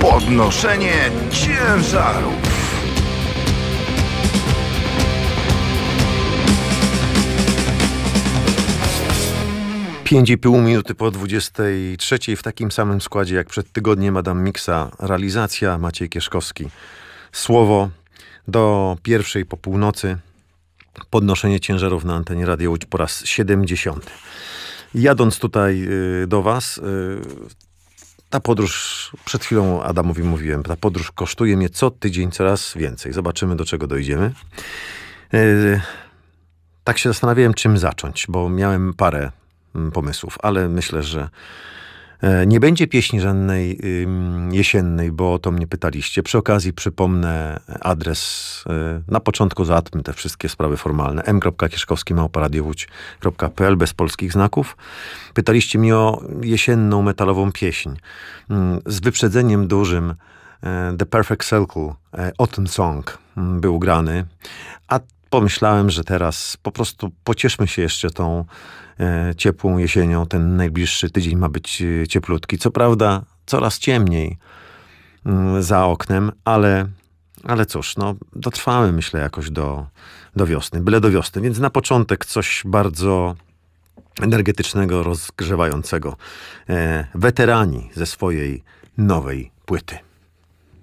Podnoszenie ciężarów. Pięć i pół minuty po 23:00 w takim samym składzie jak przed tygodniem Adam Miksa. Realizacja Maciej Kieszkowski. Słowo do 1:00 po północy. Podnoszenie ciężarów na antenie Radia Łódź po raz 70. Jadąc tutaj do was, ta podróż, przed chwilą Adamowi mówiłem, ta podróż kosztuje mnie co tydzień coraz więcej. Zobaczymy, do czego dojdziemy. Tak się zastanawiałem, czym zacząć, bo miałem parę pomysłów, ale myślę, że nie będzie pieśni żadnej jesiennej, bo o to mnie pytaliście. Przy okazji przypomnę adres. Na początku załatwmy te wszystkie sprawy formalne. m.kieszkowski@radiowódź.pl bez polskich znaków. Pytaliście mnie o jesienną metalową pieśń. Z wyprzedzeniem dużym The Perfect Circle, Autumn Song był grany, a pomyślałem, że teraz po prostu pocieszmy się jeszcze tą ciepłą jesienią. Ten najbliższy tydzień ma być cieplutki. Co prawda coraz ciemniej za oknem, ale cóż, no dotrwamy, myślę, jakoś do wiosny. Byle do wiosny. Więc na początek coś bardzo energetycznego, rozgrzewającego. Weterani ze swojej nowej płyty.